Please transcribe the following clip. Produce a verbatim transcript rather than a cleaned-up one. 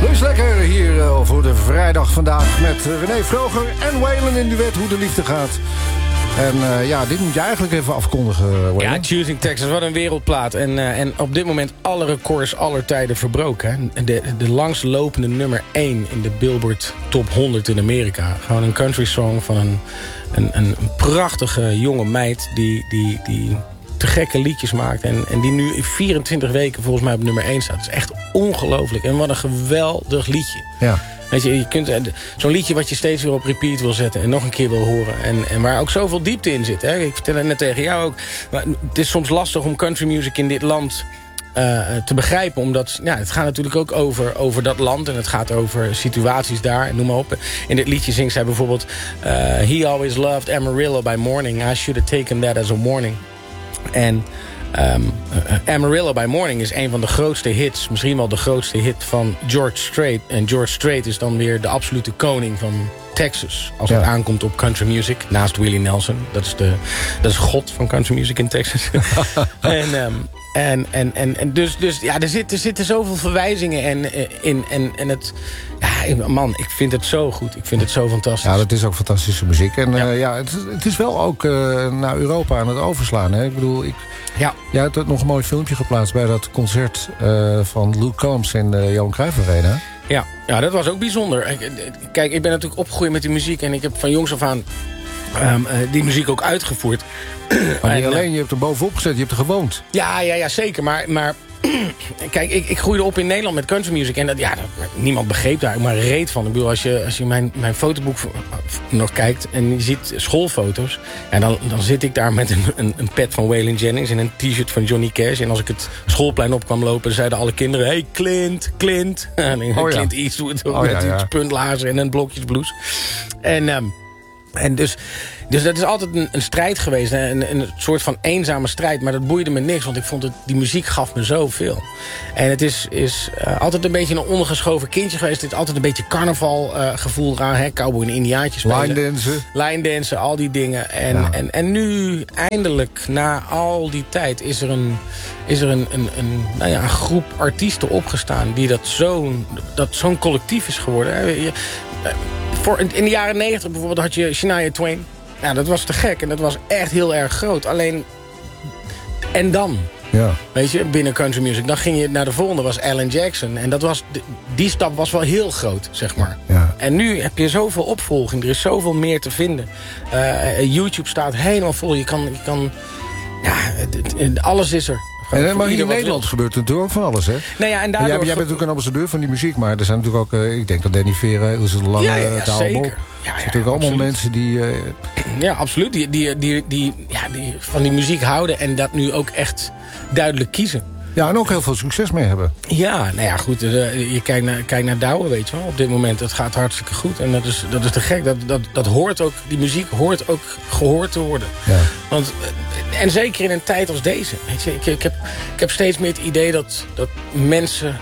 Is lekker hier uh, voor de vrijdag vandaag met uh, René Vroger en Waylon in duet Hoe de Liefde Gaat. En uh, ja, dit moet je eigenlijk even afkondigen, Waylon. Ja, Choosing Texas, wat een wereldplaat. En, uh, en op dit moment alle records aller tijden verbroken. Hè? De, de langstlopende nummer één in de Billboard Top honderd in Amerika. Gewoon een country song van een, een, een prachtige jonge meid die... die, die te gekke liedjes maakt. En, en die nu in vierentwintig weken volgens mij op nummer één staat. Dat is echt ongelooflijk. En wat een geweldig liedje. Ja. Weet je, je kunt zo'n liedje wat je steeds weer op repeat wil zetten en nog een keer wil horen. En, en waar ook zoveel diepte in zit. Hè? Ik vertel het net tegen jou ook. Maar het is soms lastig om country music in dit land uh, te begrijpen. Omdat ja, het gaat natuurlijk ook over, over dat land. En het gaat over situaties daar. En noem maar op. In dit liedje zingt zij bijvoorbeeld uh, He always loved Amarillo by morning. I should have taken that as a warning. En um, uh, Amarillo by Morning is een van de grootste hits. Misschien wel de grootste hit van George Strait. En George Strait is dan weer de absolute koning van Texas. Als het ja. aankomt op country music. Naast Willie Nelson. Dat is de dat is god van country music in Texas. en... Um, En, en, en, en dus, dus ja, er, zit, er zitten zoveel verwijzingen en, in. En, en het, ja, man, ik vind het zo goed. Ik vind het zo fantastisch. Ja, dat is ook fantastische muziek. En ja, uh, ja het, het is wel ook uh, naar Europa aan het overslaan. Hè? Ik bedoel, ik, ja. jij hebt nog een mooi filmpje geplaatst bij dat concert uh, van Luke Combs in de Johan Cruijff Arena. Ja, ja, dat was ook bijzonder. Kijk, ik ben natuurlijk opgegroeid met die muziek en ik heb van jongs af aan Um, uh, die muziek ook uitgevoerd. Maar niet alleen, je hebt er bovenop gezet, je hebt er gewoond. Ja, ja, ja zeker. Maar, maar kijk, ik, ik groeide op in Nederland met country music. En dat, ja, dat, niemand begreep daar maar reet van. Ik bedoel, als je, als je mijn, mijn fotoboek nog kijkt en je ziet schoolfoto's. En dan, dan zit ik daar met een, een, een pet van Waylon Jennings en een t-shirt van Johnny Cash. En als ik het schoolplein op kwam lopen, zeiden alle kinderen: hey, Clint, Clint. En oh, Clint ja. Eastwood oh, met ja, ja. puntlazen en een blokjesblouse. En... Um, En dus, dus dat is altijd een, een strijd geweest. Een, een soort van eenzame strijd. Maar dat boeide me niks. Want ik vond het, die muziek gaf me zoveel. En het is, is uh, altijd een beetje een ondergeschoven kindje geweest. Het is altijd een beetje carnavalgevoel uh, eraan. Hè? Cowboy en indiaatjes spelen. Line dansen. Line dansen, al die dingen. En, ja. en, en nu, eindelijk, na al die tijd... is er een, is er een, een, een, nou ja, een groep artiesten opgestaan... die dat zo'n dat zo'n collectief is geworden. Hè? Je, uh, Voor in de jaren negentig bijvoorbeeld had je Shania Twain. Ja, dat was te gek en dat was echt heel erg groot. Alleen, en dan? Ja. Weet je, binnen country music. Dan ging je naar de volgende, was Alan Jackson. En dat was, die stap was wel heel groot, zeg maar. Ja. En nu heb je zoveel opvolging. Er is zoveel meer te vinden. Uh, YouTube staat helemaal vol. Je kan, je kan ja, alles is er. En, maar hier in Nederland wil. gebeurt natuurlijk ook van alles, hè? Nou ja, en daardoor... jij, jij bent natuurlijk een ambassadeur van die muziek, maar er zijn natuurlijk ook... Uh, ik denk dat Danny Vera, Ilse de Lange, ja, ja, Taalbol... Ja, ja, er zijn natuurlijk allemaal absoluut. mensen die... Uh, ja, absoluut. Die, die, die, die, ja, die van die muziek houden en dat nu ook echt duidelijk kiezen. Ja, en ook heel veel succes mee hebben. Ja, nou ja, goed. Uh, je kijkt naar, kijkt naar Douwe, weet je wel. Op dit moment, het gaat hartstikke goed. En dat is, dat is te gek. Dat, dat, dat hoort ook, die muziek hoort ook gehoord te worden. Ja. Want, en zeker in een tijd als deze. Weet je, ik, ik, heb, ik heb steeds meer het idee dat, dat mensen